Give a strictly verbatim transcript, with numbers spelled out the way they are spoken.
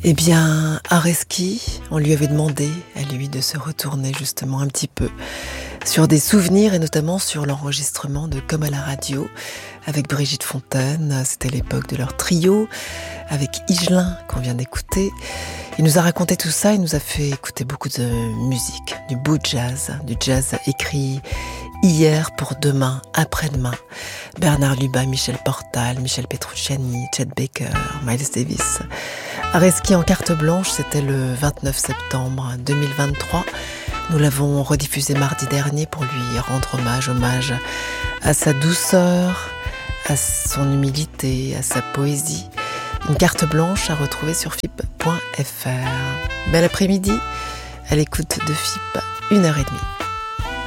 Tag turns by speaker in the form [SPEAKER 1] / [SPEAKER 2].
[SPEAKER 1] Eh bien, Areski, on lui avait demandé à lui de se retourner justement un petit peu sur des souvenirs et notamment sur l'enregistrement de Comme à la radio avec Brigitte Fontaine. C'était l'époque de leur trio avec Higelin qu'on vient d'écouter. Il nous a raconté tout ça, il nous a fait écouter beaucoup de musique, du beau jazz, du jazz écrit hier pour demain, après-demain. Bernard Lubin, Michel Portal, Michel Petrucciani, Chet Baker, Miles Davis. Areski en carte blanche, c'était le vingt-neuf septembre deux mille vingt-trois. Nous l'avons rediffusé mardi dernier pour lui rendre hommage, hommage à sa douceur, à son humilité, à sa poésie. Une carte blanche à retrouver sur F I P point F R. Bel après-midi, à l'écoute de F I P, une heure et demie.